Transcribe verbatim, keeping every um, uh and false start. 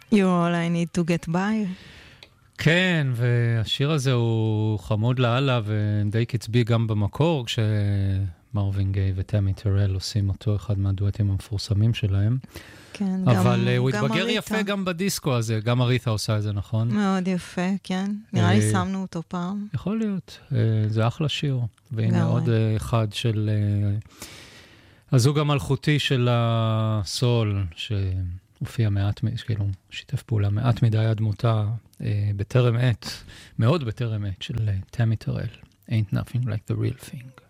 You're all I need to get by. כן, והשיר הזה הוא חמוד לאללה, ודי קצבי גם במקור, כשמרווין גיי וטמי טרל עושים אותו אחד מהדואטים המפורסמים שלהם. כן, אבל גם, הוא גם התבגר אריתה. יפה גם בדיסקו הזה, גם אריתה עושה את זה, נכון? מאוד יפה, כן. נראה לי שמנו אותו פעם. יכול להיות, זה אחלה שיר. והנה עוד אחד של הזוג המלכותי של הסול, שהופיע מעט, כאילו שיתף פעולה מעט מדי הדמותה בטרם עת, מאוד בטרם עת של טמי טרל. Ain't nothing like the real thing.